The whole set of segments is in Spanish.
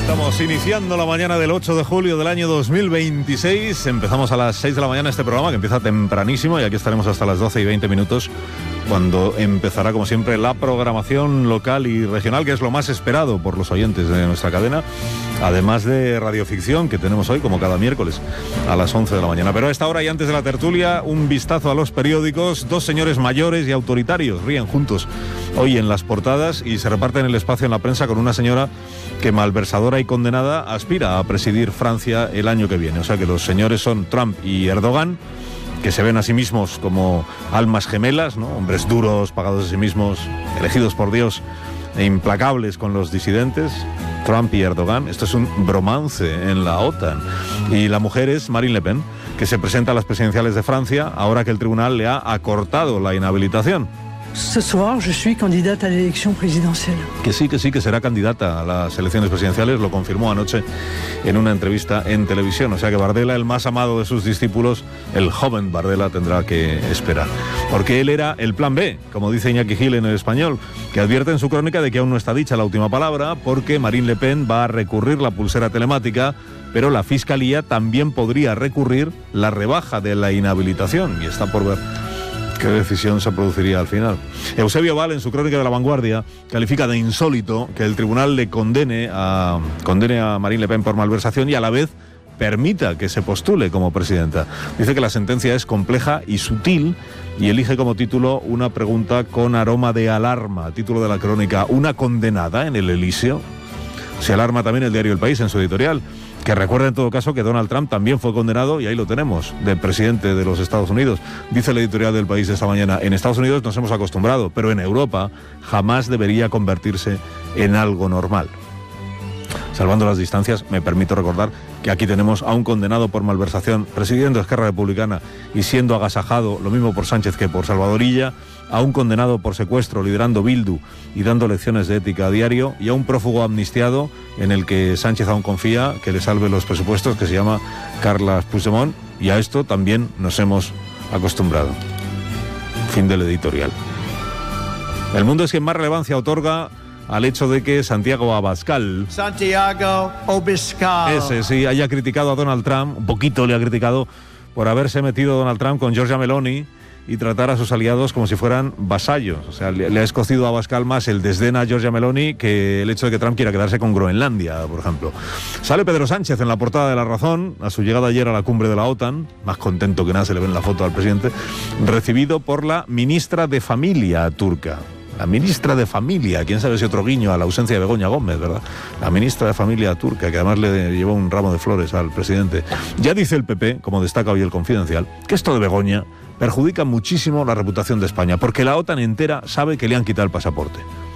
Estamos iniciando la mañana del 8 de julio del año 2026. Empezamos a las 6 de la mañana este programa, que empieza tempranísimo, y aquí estaremos hasta las 12 y 20 minutos, cuando empezará, como siempre, la programación local y regional, que es lo más esperado por los oyentes de nuestra cadena, además de radioficción, que tenemos hoy, como cada miércoles, a las 11 de la mañana. Pero a esta hora y antes de la tertulia, un vistazo a los periódicos. Dos señores mayores y autoritarios ríen juntos hoy en las portadas y se reparten el espacio en la prensa con una señora que, malversadora y condenada, aspira a presidir Francia el año que viene. O sea que los señores son Trump y Erdogan, que se ven a sí mismos como almas gemelas, ¿no? Hombres duros, pagados a sí mismos, elegidos por Dios e implacables con los disidentes. Trump y Erdogan, esto es un bromance en la OTAN. Y la mujer es Marine Le Pen, que se presenta a las presidenciales de Francia ahora que el tribunal le ha acortado la inhabilitación. Ce soir, je suis candidate à l'élection présidentielle. Que sí, que será candidata a las elecciones presidenciales, lo confirmó anoche en una entrevista en televisión. O sea que Bardella, el más amado de sus discípulos, el joven Bardella, tendrá que esperar. Porque él era el plan B, como dice Iñaki Gil en El Español, que advierte en su crónica de que aún no está dicha la última palabra, porque Marine Le Pen va a recurrir la pulsera telemática, pero la Fiscalía también podría recurrir la rebaja de la inhabilitación, y está por ver qué decisión se produciría al final. Eusebio Val, en su crónica de La Vanguardia, califica de insólito que el tribunal le condene a Marine Le Pen por malversación y a la vez permita que se postule como presidenta. Dice que la sentencia es compleja y sutil y elige como título una pregunta con aroma de alarma. Título de la crónica: ¿una condenada en el Elíseo? Se alarma también el diario El País en su editorial, que recuerda en todo caso que Donald Trump también fue condenado, y ahí lo tenemos, de presidente de los Estados Unidos. Dice la editorial del País de esta mañana: en Estados Unidos nos hemos acostumbrado, pero en Europa jamás debería convertirse en algo normal. Salvando las distancias, me permito recordar que aquí tenemos a un condenado por malversación presidiendo Esquerra Republicana y siendo agasajado, lo mismo por Sánchez que por Salvadorilla, a un condenado por secuestro liderando Bildu y dando lecciones de ética a diario, y a un prófugo amnistiado en el que Sánchez aún confía que le salve los presupuestos, que se llama Carles Puigdemont, y a esto también nos hemos acostumbrado. Fin del editorial. El Mundo es quien más relevancia otorga al hecho de que Santiago Abascal, ese sí, haya criticado a Donald Trump, un poquito le ha criticado, por haberse metido Donald Trump con Giorgia Meloni y tratar a sus aliados como si fueran vasallos. O sea, le ha escocido a Abascal más el desdén a Giorgia Meloni que el hecho de que Trump quiera quedarse con Groenlandia, por ejemplo. Sale Pedro Sánchez en la portada de La Razón, a su llegada ayer a la cumbre de la OTAN, más contento que nada, se le ve en la foto al presidente, recibido por la ministra de Familia turca. La ministra de Familia, quién sabe si otro guiño a la ausencia de Begoña Gómez, ¿verdad? La ministra de Familia turca, que además le llevó un ramo de flores al presidente. Ya dice el PP, como destaca hoy el Confidencial, que esto de Begoña perjudica muchísimo la reputación de España, porque la OTAN entera sabe que le han quitado el pasaporte.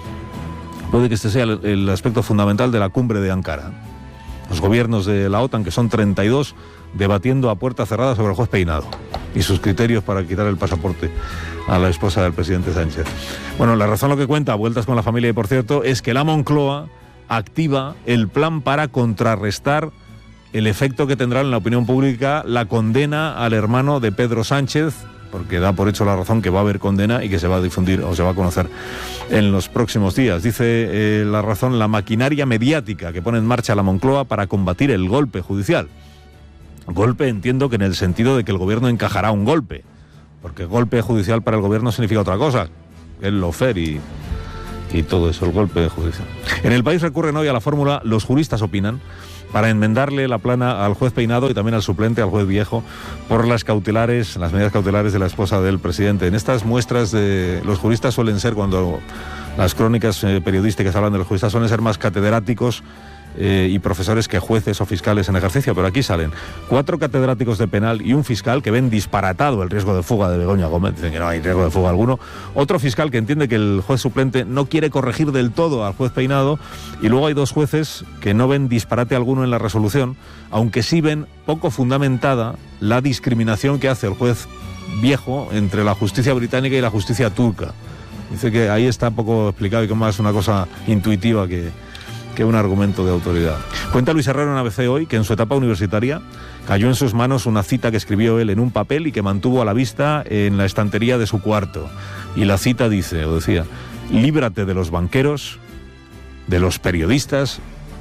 Puede que este sea el aspecto fundamental de la cumbre de Ankara. Los gobiernos de la OTAN, que son 32, debatiendo a puerta cerrada sobre el juez Peinado y sus criterios para quitar el pasaporte a la esposa del presidente Sánchez. Bueno, La Razón lo que cuenta, vueltas con la familia, y por cierto, es que la Moncloa activa el plan para contrarrestar el efecto que tendrá en la opinión pública la condena al hermano de Pedro Sánchez, porque da por hecho La Razón que va a haber condena y que se va a difundir o se va a conocer en los próximos días. Dice La Razón: la maquinaria mediática que pone en marcha la Moncloa para combatir el golpe judicial. Golpe, entiendo que en el sentido de que el gobierno encajará un golpe, porque golpe judicial para el gobierno significa otra cosa, el lawfare y todo eso, el golpe judicial. En El País recurren hoy a la fórmula "los juristas opinan" para enmendarle la plana al juez Peinado y también al suplente, al juez Viejo, por las medidas cautelares de la esposa del presidente. En estas muestras de los juristas suelen ser, cuando las crónicas periodísticas hablan de los juristas, suelen ser más catedráticos y profesores que jueces o fiscales en ejercicio, pero aquí salen 4 catedráticos de penal y un fiscal que ven disparatado el riesgo de fuga de Begoña Gómez, dicen que no hay riesgo de fuga alguno, otro fiscal que entiende que el juez suplente no quiere corregir del todo al juez Peinado, y luego hay 2 jueces que no ven disparate alguno en la resolución, aunque sí ven poco fundamentada la discriminación que hace el juez Viejo entre la justicia británica y la justicia turca. Dice que ahí está poco explicado y que más es una cosa intuitiva que un argumento de autoridad. Cuenta Luis Herrero en ABC hoy que en su etapa universitaria cayó en sus manos una cita que escribió él en un papel y que mantuvo a la vista en la estantería de su cuarto. Y la cita decía: líbrate de los banqueros, de los periodistas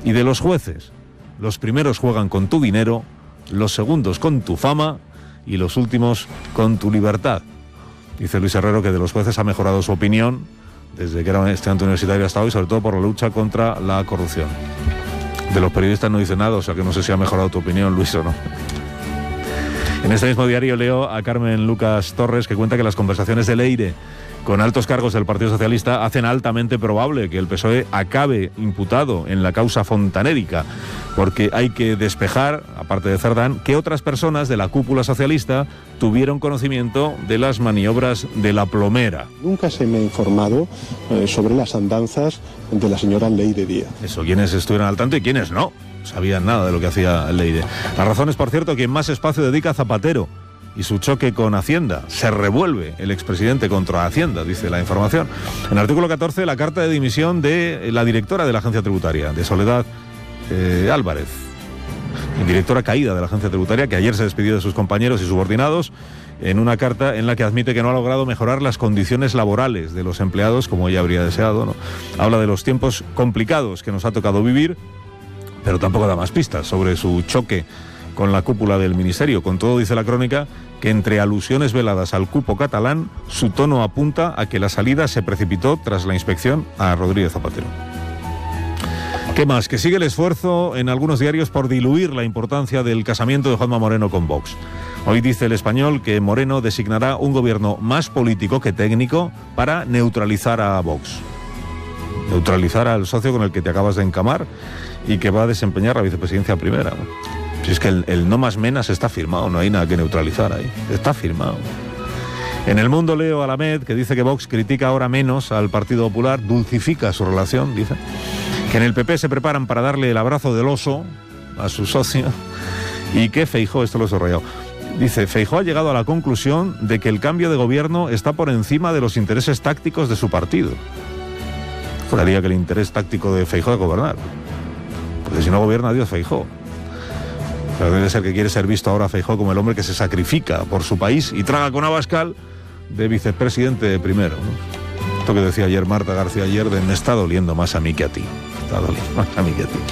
y de los jueces. Los primeros juegan con tu dinero, los segundos con tu fama y los últimos con tu libertad. Dice Luis Herrero que de los jueces ha mejorado su opinión desde que era un estudiante universitario hasta hoy, sobre todo por la lucha contra la corrupción. De los periodistas no dice nada, o sea que no sé si ha mejorado tu opinión, Luis, o no. En este mismo diario leo a Carmen Lucas Torres, que cuenta que las conversaciones de Leire con altos cargos del Partido Socialista hacen altamente probable que el PSOE acabe imputado en la causa fontanérica, porque hay que despejar, aparte de Cerdán, que otras personas de la cúpula socialista tuvieron conocimiento de las maniobras de la plomera. Nunca se me ha informado sobre las andanzas de la señora Leire Díaz. Eso, quienes estuvieron al tanto y quienes no sabían nada de lo que hacía Leire. La razón es, por cierto, quien más espacio dedica a Zapatero y su choque con Hacienda. Se revuelve el expresidente contra Hacienda, dice la información. En el artículo 14, la carta de dimisión de la directora de la Agencia Tributaria, de Soledad Álvarez, directora caída de la Agencia Tributaria, que ayer se despidió de sus compañeros y subordinados, en una carta en la que admite que no ha logrado mejorar las condiciones laborales de los empleados, como ella habría deseado, ¿no? Habla de los tiempos complicados que nos ha tocado vivir, pero tampoco da más pistas sobre su choque con la cúpula del ministerio. Con todo, dice la crónica, que entre alusiones veladas al cupo catalán, su tono apunta a que la salida se precipitó tras la inspección a Rodríguez Zapatero. ¿Qué más? Que sigue el esfuerzo en algunos diarios por diluir la importancia del casamiento de Juanma Moreno con Vox. Hoy dice El Español que Moreno designará un gobierno más político que técnico para neutralizar a Vox. Neutralizar al socio con el que te acabas de encamar y que va a desempeñar la vicepresidencia primera, ¿no? Si es que el no más menas está firmado, no hay nada que neutralizar ahí, está firmado. En El Mundo leo a Lamed, que dice que Vox critica ahora menos al Partido Popular, dulcifica su relación, dice, que en el PP se preparan para darle el abrazo del oso a su socio, y que Feijóo, esto lo he subrayado, dice, Feijóo ha llegado a la conclusión de que el cambio de gobierno está por encima de los intereses tácticos de su partido. Juraría que el interés táctico de Feijóo es gobernar, porque si no gobierna, adiós Feijóo. Pero debe ser que quiere ser visto ahora Feijóo como el hombre que se sacrifica por su país y traga con Abascal de vicepresidente primero, ¿no? Esto que decía ayer Marta García ayer de me está doliendo más a mí que a ti. Está doliendo más a mí que a ti.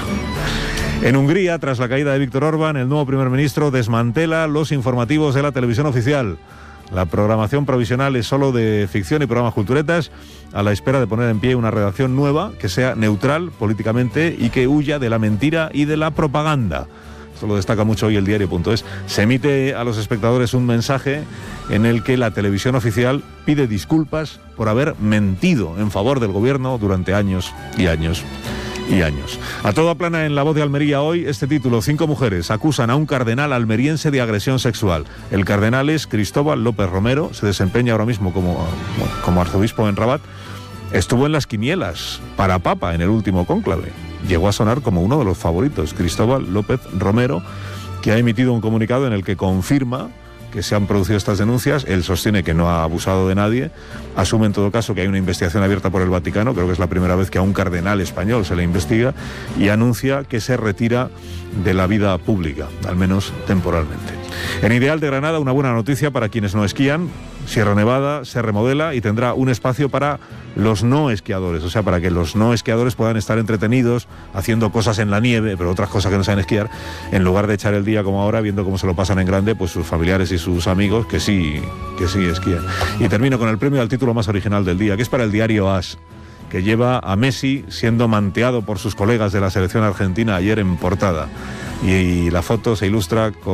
En Hungría, tras la caída de Víctor Orbán, el nuevo primer ministro desmantela los informativos de la televisión oficial. La programación provisional es solo de ficción y programas culturetas, a la espera de poner en pie una redacción nueva que sea neutral políticamente y que huya de la mentira y de la propaganda. Esto lo destaca mucho hoy el diario.es. Se emite a los espectadores un mensaje en el que la televisión oficial pide disculpas por haber mentido en favor del gobierno durante años y años y años. A toda plana en La Voz de Almería hoy este título: 5 mujeres acusan a un cardenal almeriense de agresión sexual. El cardenal es Cristóbal López Romero, se desempeña ahora mismo como arzobispo en Rabat. Estuvo en las quinielas para papa en el último cónclave. Llegó a sonar como uno de los favoritos, Cristóbal López Romero, que ha emitido un comunicado en el que confirma que se han producido estas denuncias. Él sostiene que no ha abusado de nadie, asume en todo caso que hay una investigación abierta por el Vaticano, creo que es la primera vez que a un cardenal español se le investiga, y anuncia que se retira de la vida pública, al menos temporalmente. En Ideal de Granada, una buena noticia para quienes no esquían. Sierra Nevada se remodela y tendrá un espacio para los no esquiadores, o sea, para que los no esquiadores puedan estar entretenidos haciendo cosas en la nieve, pero otras cosas que no saben esquiar, en lugar de echar el día como ahora viendo cómo se lo pasan en grande pues sus familiares y sus amigos que sí esquían. Y termino con el premio al título más original del día, que es para el diario AS, que lleva a Messi siendo manteado por sus colegas de la selección argentina ayer en portada. Y la foto se ilustra con